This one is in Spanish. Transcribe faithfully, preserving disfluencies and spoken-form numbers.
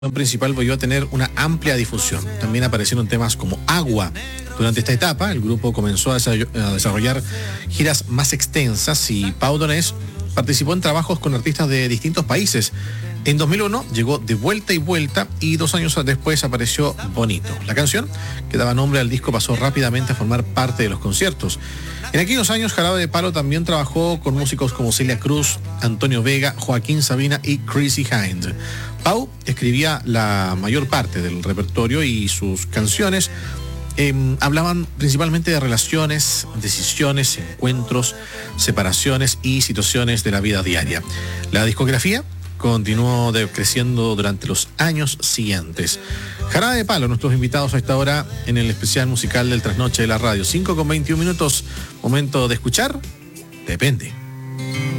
principal volvió a tener una amplia difusión. También aparecieron temas como Agua. Durante esta etapa, el grupo comenzó a desarrollar giras más extensas y Pau Donés participó en trabajos con artistas de distintos países. En dos mil uno llegó De Vuelta y Vuelta y dos años después apareció Bonito. La canción, que daba nombre al disco, pasó rápidamente a formar parte de los conciertos. En aquellos años, Jarabe de Palo también trabajó con músicos como Celia Cruz, Antonio Vega, Joaquín Sabina y Chrissy Hynde. Pau escribía la mayor parte del repertorio y sus canciones eh, hablaban principalmente de relaciones, decisiones, encuentros, separaciones y situaciones de la vida diaria. La discografía continuó creciendo durante los años siguientes. Jarabe de Palo, nuestros invitados a esta hora en el especial musical del Trasnoche de la Radio. cinco con veintiún minutos, momento de escuchar. Depende.